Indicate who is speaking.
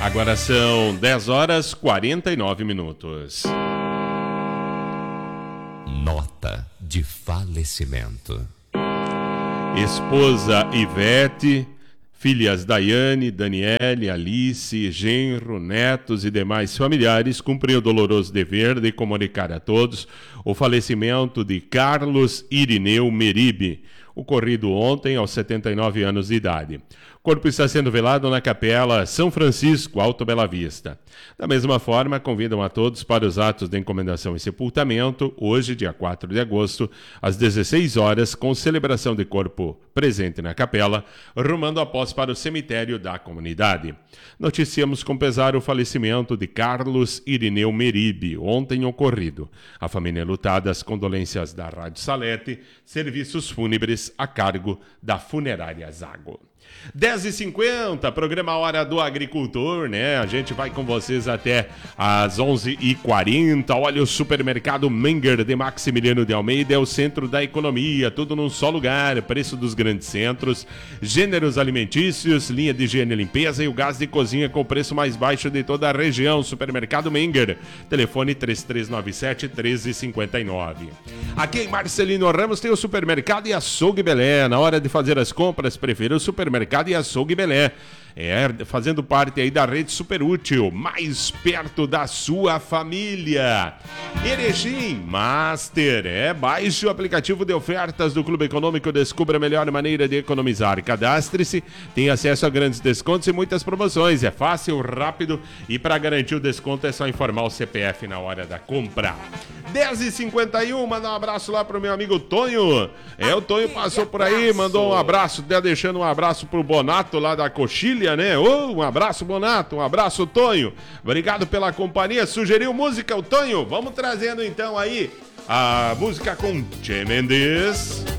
Speaker 1: Agora são 10 horas 49 minutos.
Speaker 2: Nota de falecimento.
Speaker 1: Esposa Ivete, filhas Daiane, Daniele, Alice, genro, netos e demais familiares cumprem o doloroso dever de comunicar a todos o falecimento de Carlos Irineu Meribe, ocorrido ontem aos 79 anos de idade. O corpo está sendo velado na Capela São Francisco, Alto Bela Vista. Da mesma forma, convidam a todos para os atos de encomendação e sepultamento, hoje, dia 4 de agosto, às 16 horas, com celebração de corpo presente na capela, rumando após para o cemitério da comunidade. Noticiamos com pesar o falecimento de Carlos Irineu Meribe, ontem ocorrido. A família lutada, as condolências da Rádio Salete, serviços fúnebres a cargo da Funerária Zago. 10h50, programa Hora do Agricultor, né? A gente vai com vocês até às 11h40. Olha, o supermercado Menger de Maximiliano de Almeida é o centro da economia, tudo num só lugar, preço dos grandes centros, gêneros alimentícios, linha de higiene e limpeza e o gás de cozinha com o preço mais baixo de toda a região. Supermercado Menger, telefone 3397-1359. Aqui em Marcelino Ramos tem o supermercado e açougue Belé. Na hora de fazer as compras, prefira o supermercado e açougue Belé. Fazendo parte aí da rede Super Útil, mais perto da sua família. Erechim Master, baixe o aplicativo de ofertas do Clube Econômico, descubra a melhor maneira de economizar. Cadastre-se, tem acesso a grandes descontos e muitas promoções. É fácil, rápido e para garantir o desconto é só informar o CPF na hora da compra. 10h51, mandar um abraço lá pro meu amigo Tonho. O Tonho passou por aí, mandou um abraço, deixando um abraço pro Bonato lá da Coxilha, né? Um abraço, Bonato, um abraço, Tonho. Obrigado pela companhia. Sugeriu música, o Tonho? Vamos trazendo então aí a música com Tchê Mendes.